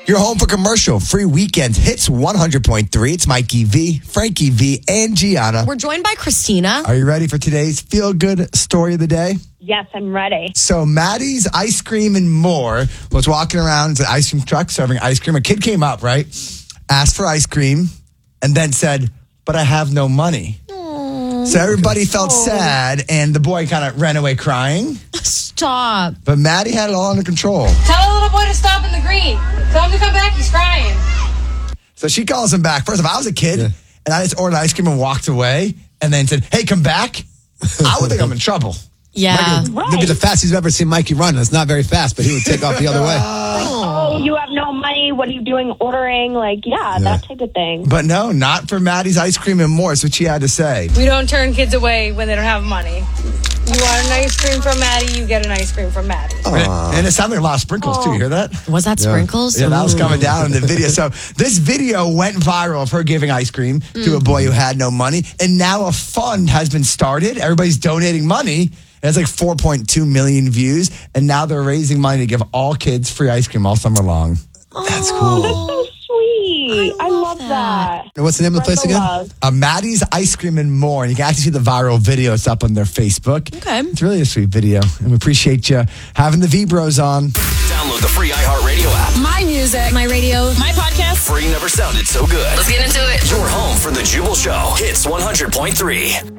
You're home for commercial free weekends. Hits 100.3. It's Mikey V, Frankie V, and Gianna. We're joined by Christina. Are you ready for today's feel-good story of the day? Yes, I'm ready. So Maddie's Ice Cream and More was walking around the ice cream truck serving ice cream. A kid came up, right? Asked for ice cream and then said, but I have no money. So everybody felt sad, and the boy kind of ran away crying. Stop. But Maddie had it all under control. Tell the little boy to stop in the green. Tell him to come back. He's crying. So she calls him back. First, if I was a kid and I just ordered ice cream and walked away and then said, hey, come back, I would think I'm in trouble. Yeah. It'd be the fastest you've ever seen Mikey run. It's not very fast, but he would take off the other way. Oh, you have no money. What are you doing ordering? That type of thing. But no, not for Maddie's Ice Cream and More. That's what she had to say. We don't turn kids away when they don't have money. You want an ice cream from Maddie, you get an ice cream from Maddie. And it sounded like a lot of sprinkles, too. You hear that? Was that sprinkles? Yeah, that was coming down in the video. So this video went viral of her giving ice cream to a boy who had no money. And now a fund has been started. Everybody's donating money. It has like 4.2 million views. And now they're raising money to give all kids free ice cream all summer long. That's cool. That's so sweet. I love that. And what's the name of the place again? Love. Maddie's Ice Cream and More. And you can actually see the viral video. It's up on their Facebook. Okay. It's really a sweet video. And we appreciate you having the V-Bros on. Download the free iHeartRadio app. My music, my radio, my podcast. Free never sounded so good. Let's get into it. You're home for the Jubal Show. Hits 100.3.